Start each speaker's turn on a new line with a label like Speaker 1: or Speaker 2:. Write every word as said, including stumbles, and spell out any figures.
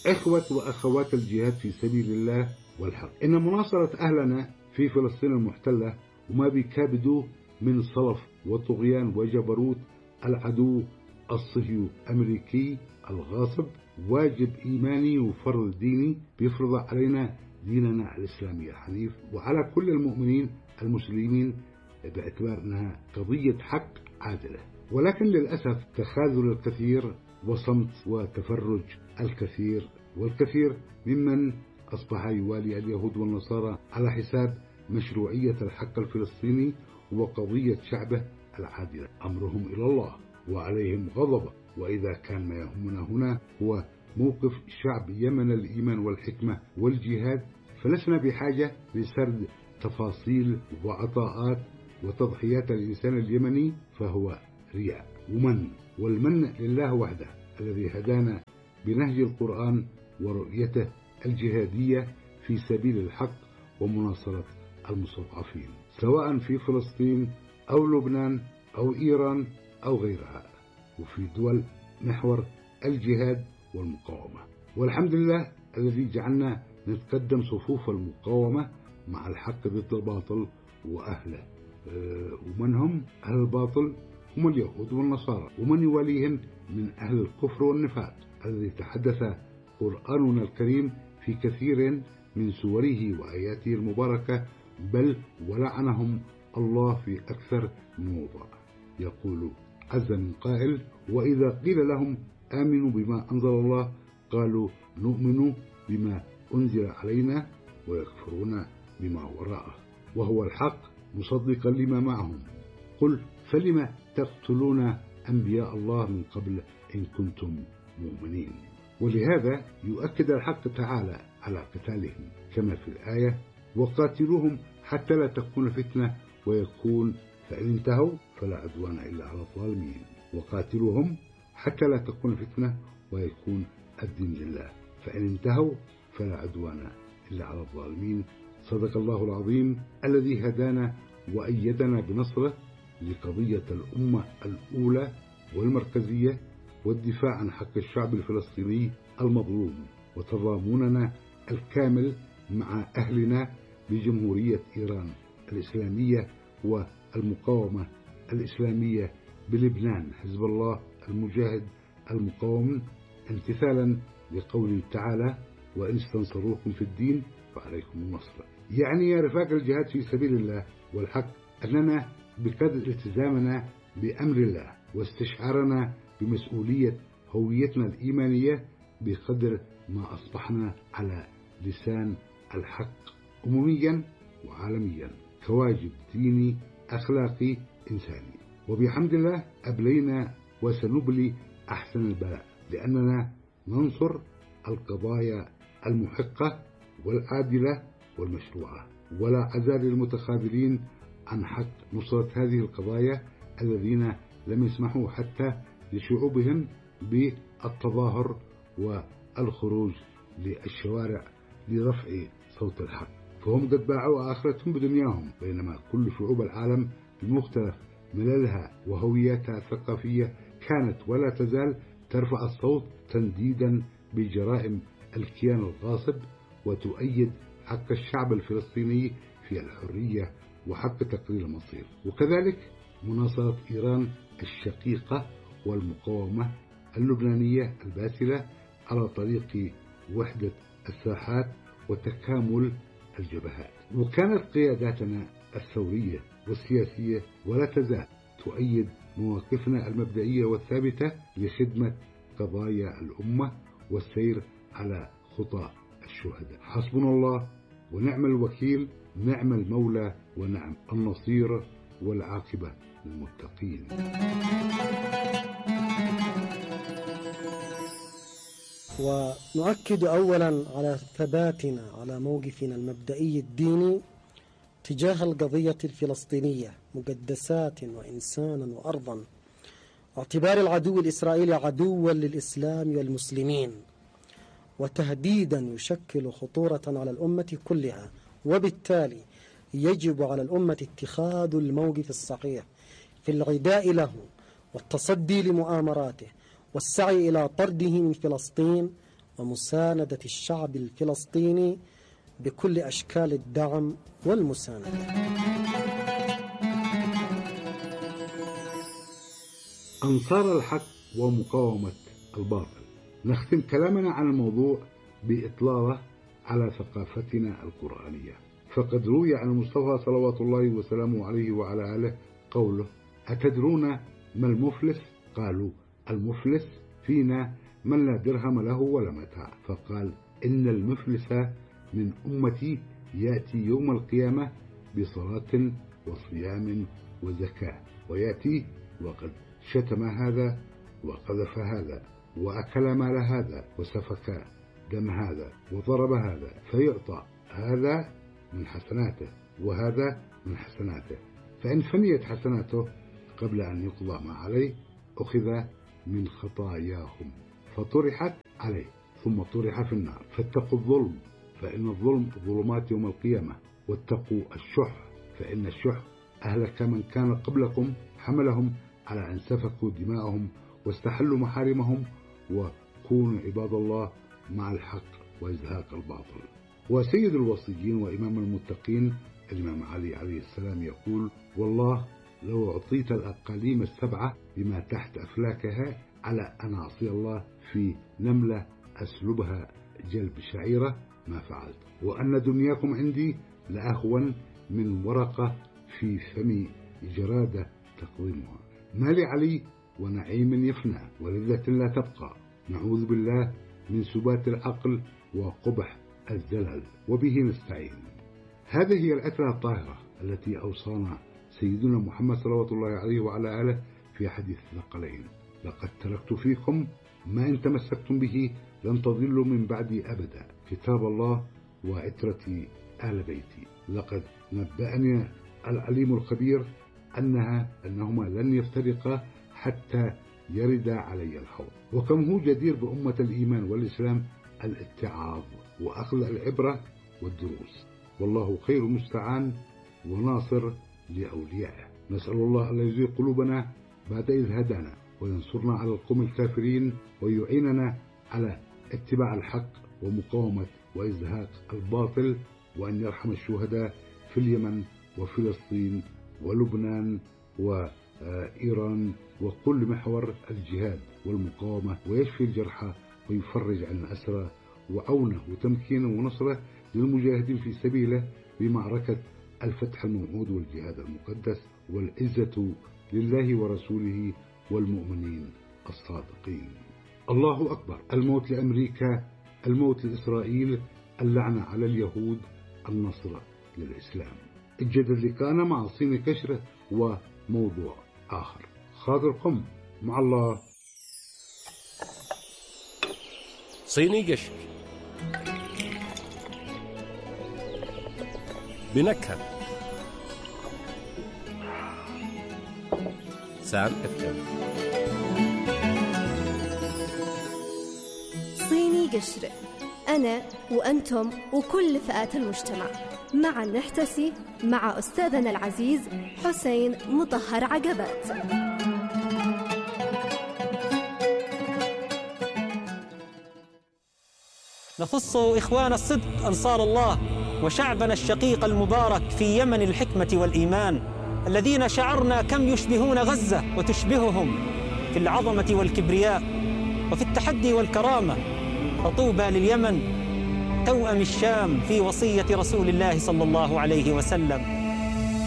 Speaker 1: إخوة وأخوات الجهاد في سبيل الله والحق، إن مناصرة أهلنا في فلسطين المحتلة وما بيكابدوه من صلف وطغيان وجبروت العدو الصهيوني الأمريكي الغاصب واجب إيماني وفرض ديني بيفرض علينا ديننا الإسلامي الحنيف وعلى كل المؤمنين المسلمين باعتبار أنها قضية حق عادلة. ولكن للأسف تخاذل الكثير وصمت وتفرج الكثير، والكثير ممن أصبح يوالي اليهود والنصارى على حساب مشروعية الحق الفلسطيني وقضية شعبه العادلة. أمرهم إلى الله وعليهم غضبه، وإذا كان ما يهمنا هنا هو موقف شعب يمن الإيمان والحكمة والجهاد، فلسنا بحاجة لسرد تفاصيل وعطاءات وتضحيات الإنسان اليمني، فهو رياء ومن، والمن لله وحده الذي هدانا بنهج القرآن ورؤيته الجهادية في سبيل الحق ومناصرة المستضعفين سواء في فلسطين أو لبنان أو إيران أو غيرها، وفي دول محور الجهاد والمقاومة. والحمد لله الذي جعلنا نتقدم صفوف المقاومة مع الحق ضد الباطل وأهله. أه ومن هم أهل الباطل؟ هم اليهود والنصارى، ومن يواليهم من أهل الكفر والنفاق الذي تحدث قرآننا الكريم في كثير من سوره وآياته المباركة، بل ولعنهم الله في أكثر من موضع. يقول عز من قائل: وإذا قيل لهم آمنوا بما أنزل الله قالوا نؤمن بما أنزل علينا ويكفرون بما وراءه وهو الحق مصدقا لما معهم. قل فلم تقتلون أنبياء الله من قبل إن كنتم مؤمنين. ولهذا يؤكد الحق تعالى على قتالهم كما في الآية: وقاتلوهم حتى لا تكون فتنة ويكون فإن انتهوا فلا عدوان إلا على الظالمين. وقاتلوهم حتى لا تكون فتنة ويكون الدين لله، فإن انتهوا فلا عدوان إلا على الظالمين. صدق الله العظيم الذي هدانا وأيدنا بنصره لقضية الأمة الأولى والمركزية والدفاع عن حق الشعب الفلسطيني المظلوم، وتضامننا الكامل مع أهلنا بجمهورية إيران الإسلامية والمقاومة الإسلامية بلبنان حزب الله المجاهد المقاوم، امتثالا لقوله تعالى: وإن استنصروكم في الدين فعليكم النصر. يعني يا رفاق الجهاد في سبيل الله والحق أننا بقدر التزامنا بأمر الله واستشعارنا بمسؤولية هويتنا الإيمانية بقدر ما أصبحنا على لسان الحق أمميا وعالميا كواجب ديني أخلاقي إنساني. وبحمد الله أبلينا وسنبلي أحسن البلاء، لأننا ننصر القضايا المحقة والعادلة والمشروعة، ولا عزال المتخاذلين عن حق نصرة هذه القضايا الذين لم يسمحوا حتى لشعوبهم بالتظاهر والخروج للشوارع لرفع صوت الحق، فهم قد باعوا آخرتهم بدنياهم، بينما كل شعوب العالم بمختلف مللها وهوياتها الثقافية كانت ولا تزال ترفع الصوت تنديدا بجرائم الكيان الغاصب وتؤيد حق الشعب الفلسطيني في الحرية وحق تقرير المصير. وكذلك مناصرة إيران الشقيقة والمقاومة اللبنانية الباسلة على طريق وحدة الساحات وتكامل الجبهات. وكانت قياداتنا الثورية والسياسية ولا تزال تؤيد مواقفنا المبدئية والثابتة لخدمة قضايا الأمة والسير على خطى الشهداء. حسبنا الله ونعم الوكيل، نعم المولى ونعم النصير، والعاقبة للمتقين.
Speaker 2: ونؤكد أولا على ثباتنا على موقفنا المبدئي الديني تجاه القضية الفلسطينية مقدسات وإنسانا وأرضا، واعتبار العدو الإسرائيلي عدوا للإسلام والمسلمين وتهديدا يشكل خطورة على الأمة كلها، وبالتالي يجب على الأمة اتخاذ الموقف الصحيح في العداء له والتصدي لمؤامراته والسعي إلى طرده من فلسطين ومساندة الشعب الفلسطيني بكل أشكال الدعم والمساندة.
Speaker 1: أنصار الحق ومقاومة الباطل. نختم كلامنا عن الموضوع بإطلالة على ثقافتنا القرآنية، فقد روي عن المصطفى صلوات الله وسلامه عليه وعلى آله قوله: أتدرون ما المفلس؟ قالوا: المفلس فينا من لا درهم له ولا متاع. فقال: إن المفلس من أمتي يأتي يوم القيامة بصلاة وصيام وزكاة، ويأتي وقد شتم هذا وقذف هذا وأكل مال هذا وسفك دم هذا وضرب هذا، فيعطى هذا من حسناته وهذا من حسناته، فإن فنيت حسناته قبل أن يقضى ما عليه أخذ من خطاياهم فطرحت عليه ثم طرح في النار. فاتقوا الظلم فإن الظلم ظلمات يوم القيامة، واتقوا الشح فإن الشح أهلك من كان قبلكم، حملهم على أن سفكوا دماءهم واستحلوا محارمهم، وكونوا عباد الله مع الحق وإزهاق الباطل. وسيد الوصيين وإمام المتقين الإمام علي عليه السلام يقول: والله لو أعطيت الأقاليم السبعة بما تحت أفلاكها على أن أعصي الله في نملة أسلبها جلب شعيرة ما فعلت، وأن دنياكم عندي لأهون من ورقة في فم جرادة تقضمها. ما لعلي ونعيم يفنى ولذة لا تبقى، نعوذ بالله من سبات العقل وقبح الزلل، وبه نستعين. هذه هي الأترة الطاهرة التي أوصانا سيدنا محمد صلوات الله عليه وعلى آله في حديث الثقلين: لقد تركت فيكم ما إن تمسكتم به لن تضلوا من بعدي أبدا، كتاب الله وعترتي آل بيتي. لقد نبأني العليم الخبير أنها أنهما لن يفترقا حتى يرد علي الحوض. وكم هو جدير بأمة الإيمان والإسلام الاتعاظ وأخذ العبرة والدروس، والله خير مستعان وناصر لأوليائه. نسأل الله أن يزيغ قلوبنا بعد إذ هدانا، وينصرنا على القوم الكافرين، ويعيننا على اتباع الحق ومقاومة وإزهاق الباطل، وأن يرحم الشهداء في اليمن وفلسطين ولبنان وإيران وكل محور الجهاد والمقاومة، ويشفي الجرحى ويفرج عن الأسرى، وعونه وتمكينه ونصره للمجاهدين في سبيله بمعركة الفتح الموعود والجهاد المقدس، والعزة لله ورسوله والمؤمنين الصادقين. الله أكبر. الموت لأمريكا، الموت لإسرائيل، اللعنة على اليهود، النصر للإسلام. اجدد لقاءنا مع صيني كشرة وموضوع آخر. خاطركم مع الله.
Speaker 3: صيني قشر بنكهة سام افتر.
Speaker 4: صيني قشر، أنا وأنتم وكل فئات المجتمع معا نحتسي مع أستاذنا العزيز حسين مطهر عقبات.
Speaker 5: نخص إخوان الصدق أنصار الله وشعبنا الشقيق المبارك في يمن الحكمة والإيمان، الذين شعرنا كم يشبهون غزة وتشبههم في العظمة والكبرياء وفي التحدي والكرامة. فطوبى لليمن توأم الشام في وصية رسول الله صلى الله عليه وسلم.